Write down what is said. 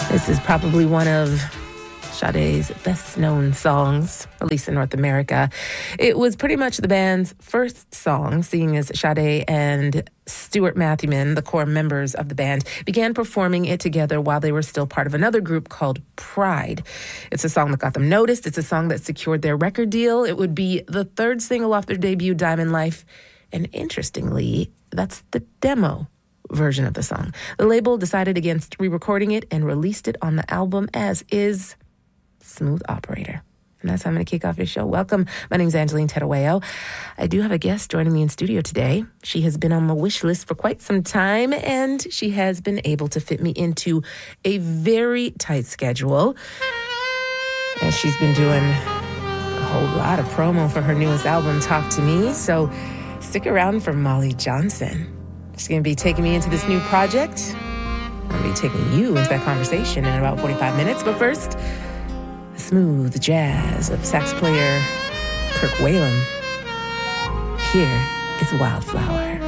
This is probably one of Sade's best-known songs, at least in North America. It was pretty much the band's first song, seeing as Sade and Stuart Matthewman, the core members of the band, began performing it together while they were still part of another group called Pride. It's a song that got them noticed. It's a song that secured their record deal. It would be the third single off their debut, Diamond Life. And interestingly, that's the demo version of the song. The label decided against re-recording it and released it on the album as is. Smooth Operator. And that's how I'm going to kick off your show. Welcome. My name's Angeline Tedaweo. I do have a guest joining me in studio today. She has been on my wish list for quite some time, and she has been able to fit me into a very tight schedule. And she's been doing a whole lot of promo for her newest album, Talk to Me. So stick around for Molly Johnson. She's going to be taking me into this new project. I'm going to be taking you into that conversation in about 45 minutes. But first, the smooth jazz of sax player Kirk Whalum. Here is Wildflower.